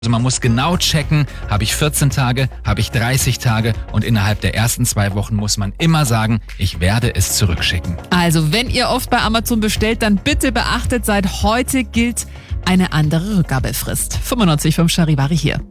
Also man muss genau checken, habe ich 14 Tage, habe ich 30 Tage und innerhalb der ersten 2 Wochen muss man immer sagen, ich werde es zurückschicken. Also, wenn ihr oft bei Amazon bestellt, dann bitte beachtet, seit heute gilt eine andere Rückgabefrist. 95.5 Charivari hier.